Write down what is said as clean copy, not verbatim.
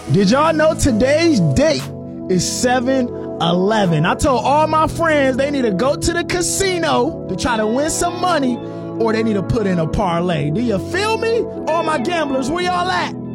Did y'all know today's date is 7/11? I told all my friends they need to go to the casino to try to win some money, or they need to put in a parlay. Do you feel me? All my gamblers, where y'all at?